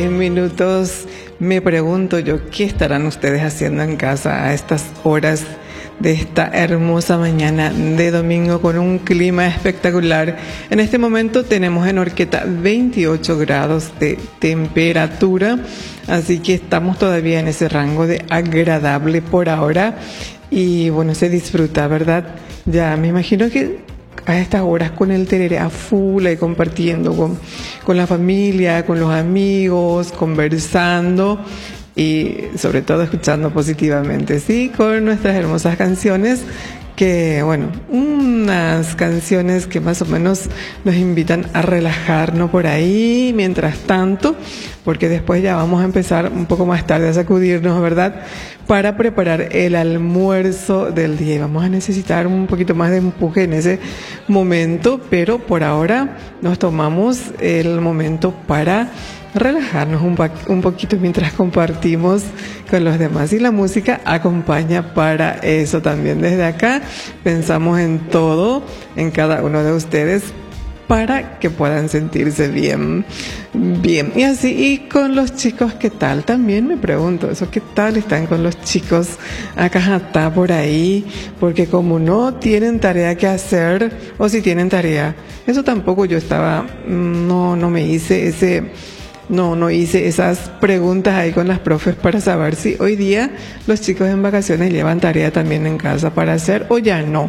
Minutos, me pregunto yo, ¿qué estarán ustedes haciendo en casa a estas horas de esta hermosa mañana de domingo con un clima espectacular? En este momento tenemos en Horqueta 28 grados de temperatura, así que estamos todavía en ese rango de agradable por ahora y bueno, se disfruta, ¿verdad? Ya me imagino que a estas horas con el tereré a full y compartiendo con la familia, con los amigos, conversando y sobre todo escuchando positivamente, ¿sí? Con nuestras hermosas canciones que, bueno, unas canciones que más o menos nos invitan a relajarnos por ahí mientras tanto, porque después ya vamos a empezar un poco más tarde a sacudirnos, ¿verdad? Para preparar el almuerzo del día y vamos a necesitar un poquito más de empuje en ese momento, pero por ahora nos tomamos el momento para relajarnos un poquito mientras compartimos con los demás y la música acompaña para eso también. Desde acá pensamos en todo, en cada uno de ustedes para que puedan sentirse bien. Y así, y con los chicos, ¿qué tal? También me pregunto eso, ¿qué tal están con los chicos acá está por ahí? Porque como no tienen tarea que hacer, o si tienen tarea, eso tampoco yo estaba, no me hice no hice esas preguntas ahí con las profes para saber si hoy día los chicos en vacaciones llevan tarea también en casa para hacer o ya no.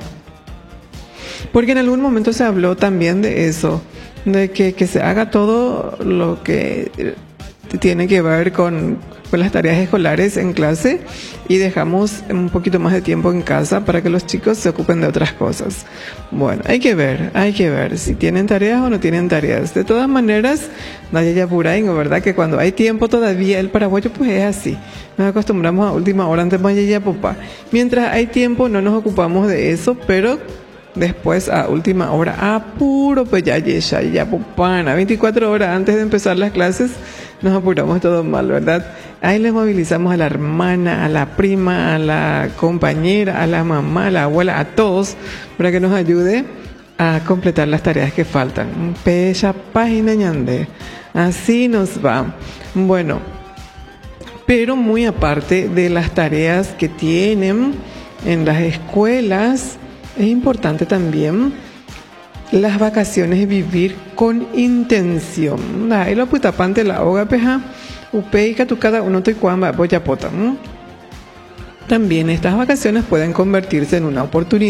Porque en algún momento se habló también de eso, de que se haga todo lo que tiene que ver con las tareas escolares en clase y dejamos un poquito más de tiempo en casa para que los chicos se ocupen de otras cosas. Bueno, hay que ver si tienen tareas o no tienen tareas. De todas maneras, Naya Puraingo, ¿verdad? Que cuando hay tiempo todavía, el paraguayo pues es así. Nos acostumbramos a última hora antes de papá. Mientras hay tiempo no nos ocupamos de eso, pero después a última hora, apuro pues ya pupana, 24 horas antes de empezar las clases, nos apuramos todo mal, ¿verdad? Ahí les movilizamos a la hermana, a la prima, a la compañera, a la mamá, a la abuela, a todos, para que nos ayude a completar las tareas que faltan. Pecha página ñande. Así nos va. Bueno, pero muy aparte de las tareas que tienen en las escuelas, es importante también las vacaciones vivir con intención. Y lo putapante la hoga peja, upeica tu cada uno te cuamba, voy a pota. También estas vacaciones pueden convertirse en una oportunidad